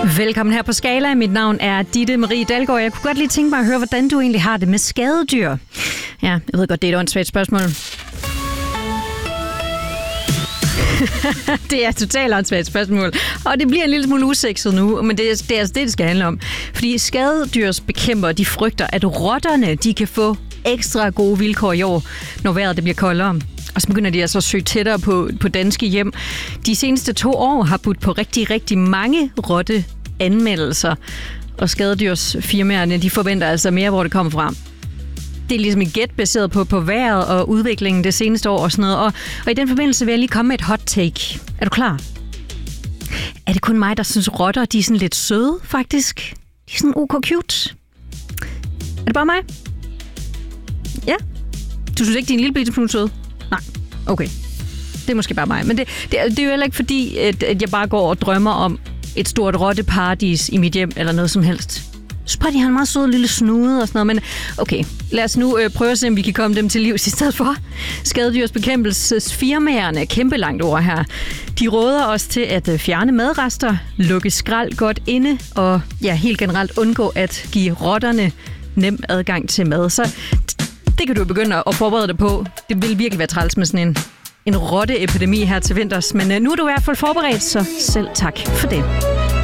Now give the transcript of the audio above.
Velkommen her på Skala. Mit navn er Ditte Marie Dalgaard. Jeg kunne godt lige tænke mig at høre, hvordan du egentlig har det med skadedyr. Ja, jeg ved godt, det er et åndssvagt spørgsmål. Det er et totalt åndssvagt spørgsmål, og det bliver en lille smule usekset nu, men det er altså det skal handle om. Fordi skadedyrsbekæmpere, de frygter, at rotterne, de kan få ekstra gode vilkår i år, når vejret det bliver koldere. Og så begynder de altså at søge tættere på danske hjem. De seneste 2 år har budt på rigtig, rigtig mange rotteanmeldelser, og skadedyrsfirmaerne, de forventer altså mere, hvor det kommer fra. Det er ligesom et gæt baseret på vejret og udviklingen det seneste år og sådan noget. Og i den forbindelse vil jeg lige komme med et hot take. Er du klar? Er det kun mig, der synes rotter, de er sådan lidt søde, faktisk? De er sådan ok cute. Er det bare mig? Ja? Du synes ikke, de er en lille bitte smule søde? Nej. Okay. Det er måske bare mig. Men det er jo heller ikke fordi, at jeg bare går og drømmer om et stort rotteparadis i mit hjem eller noget som helst. Så bare de har en meget sød lille snude og sådan noget, men okay, lad os nu prøve at se, om vi kan komme dem til livs i stedet for. Skadedyrsbekæmpelsesfirmaerne er kæmpe langt over her. De råder os til at fjerne madrester, lukke skrald godt inde og helt generelt undgå at give rotterne nem adgang til mad. Så det kan du begynde at forberede dig på. Det vil virkelig være træls med sådan en rotteepidemi her til vinters, men nu er du i hvert fald forberedt, så selv tak for det.